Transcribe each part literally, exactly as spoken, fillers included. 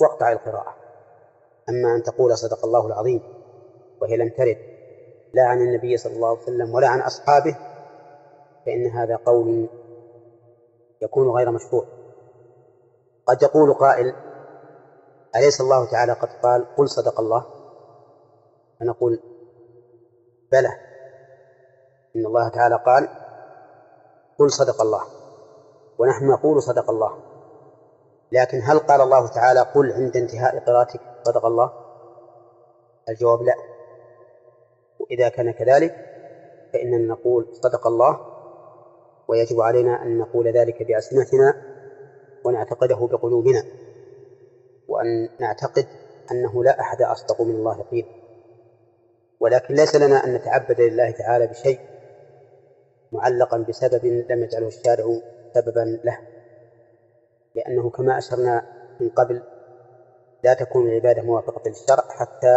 واقطع القراءة. أما أن تقول صدق الله العظيم وهي لم ترد لا عن النبي صلى الله عليه وسلم ولا عن أصحابه فإن هذا قول يكون غير مشروع. قد يقول قائل: أليس الله تعالى قد قال قل صدق الله؟ فنقول: بلى، إن الله تعالى قال قل صدق الله، ونحن نقول صدق الله، لكن هل قال الله تعالى قل عند انتهاء قراءتك صدق الله؟ الجواب لا. وإذا كان كذلك فإننا نقول صدق الله، ويجب علينا أن نقول ذلك بألسنتنا ونعتقده بقلوبنا، وأن نعتقد أنه لا أحد أصدق من الله قيل. ولكن ليس لنا أن نتعبد لله تعالى بشيء معلقا بسبب لم يجعله الشارع سببا له، لأنه كما أشرنا من قبل لا تكون العبادة موافقة للشرع حتى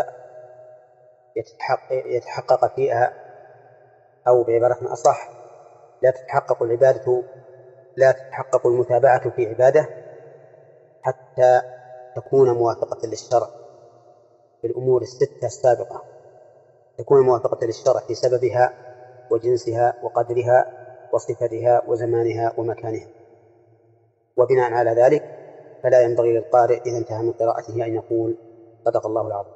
يتحقق فيها، أو بعبارة أصح لا تتحقق العبادة لا تتحقق المتابعة في عبادة حتى تكون موافقة للشرع في الأمور الستة السابقة، تكون موافقة للشرع في سببها وجنسها وقدرها وصفتها وزمانها ومكانها. وبناء على ذلك فلا ينبغي للقارئ إذا انتهى من قراءته أن يقول صدق الله العظيم.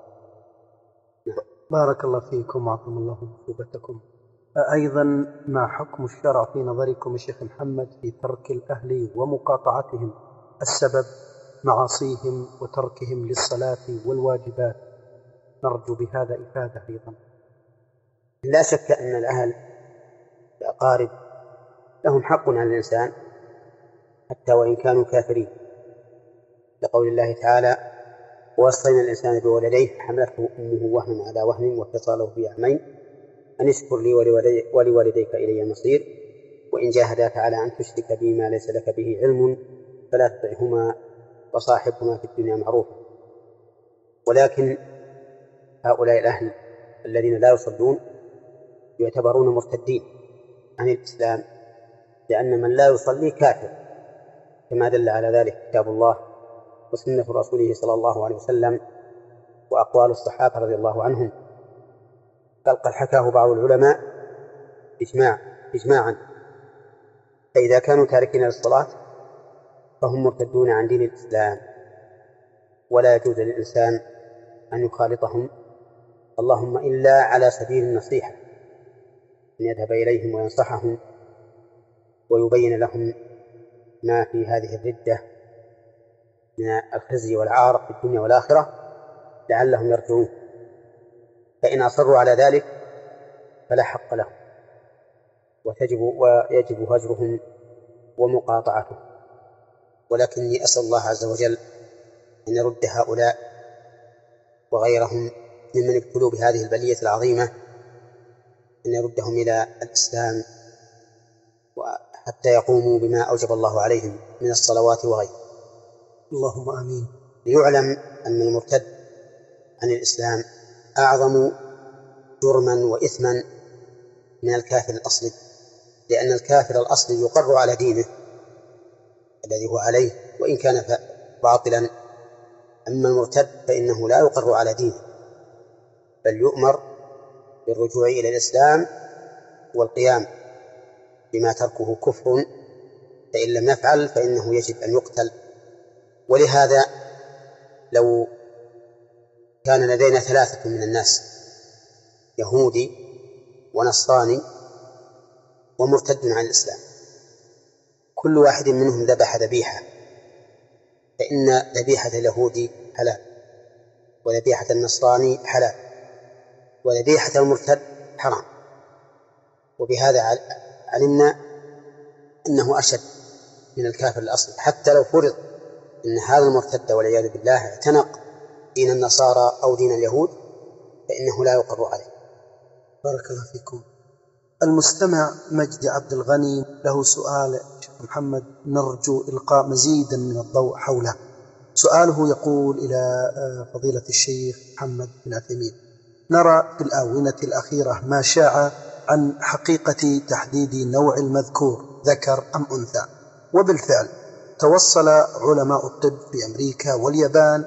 بارك الله فيكم وعظم الله مثوبتكم. أيضا ما حكم الشرع في نظركم الشيخ محمد في ترك الأهل ومقاطعتهم السبب معاصيهم وتركهم للصلاة والواجبات؟ نرجو بهذا إفادة أيضا. لا شك أن الأهل الأقارب لهم حق على الإنسان حتى وإن كانوا كافرين، لقول الله تعالى: ووصينا الإنسان بولديه حملته أمه وهنا على وهن وفصاله في عامين أن اشكر لي ولوالديك إلي المصير وإن جاهداك على أن تشرك بي ما ليس لك به علم فلا تطعهما وصاحبهما في الدنيا معروفا. ولكن هؤلاء الأهل الذين لا يصلون يعتبرون مرتدين عن الإسلام، لأن من لا يصلي كافر، كما دل على ذلك كتاب الله وسنة رسوله صلى الله عليه وسلم وأقوال الصحابة رضي الله عنهم، بل قد حكاه بعض العلماء إجماع إجماعا. فإذا كانوا تاركين للصلاة فهم مرتدون عن دين الإسلام، ولا يجوز للإنسان أن يخالطهم، اللهم إلا على سبيل النصيحة، أن يذهب إليهم وينصحهم ويبين لهم ما في هذه الردة من الخزي والعار في الدنيا والآخرة لعلهم يرجعون. فإن أصروا على ذلك فلا حق لهم، وتجب ويجب هجرهم ومقاطعتهم. ولكني أسأل الله عز وجل أن يرد هؤلاء وغيرهم ممن ابتلوا بهذه البلية العظيمة، أن يردهم إلى الإسلام حتى يقوموا بما أوجب الله عليهم من الصلوات وغيره. اللهم آمين. ليعلم أن المرتد عن الإسلام أعظم جرما وإثما من الكافر الأصلي، لأن الكافر الأصلي يقر على دينه الذي هو عليه وإن كان باطلا، أما المرتد فإنه لا يقر على دينه، بل يؤمر بالرجوع إلى الإسلام والقيام بما تركه كفر، فإن لم يفعل فإنه يجب أن يقتل. ولهذا لو كان لدينا ثلاثة من الناس، يهودي ونصراني ومرتد عن الإسلام، كل واحد منهم ذبح ذبيحة، فإن ذبيحة اليهودي حلال، وذبيحة النصراني حلال، وذبيحة المرتد حرام. وبهذا علمنا أنه أشد من الكافر الأصلي، حتى لو فرض أن هذا المرتد والعياذ بالله اعتنق دين النصارى أو دين اليهود فإنه لا يقر عليه. بارك الله فيكم. المستمع مجدي عبد الغني له سؤال شيخ محمد نرجو إلقاء مزيدا من الضوء حوله. سؤاله يقول: إلى فضيلة الشيخ محمد بن عثيمين، نرى في الآونة الأخيرة ما شاع عن حقيقة تحديد نوع المذكور ذكر أم أنثى، وبالفعل توصل علماء الطب في أمريكا واليابان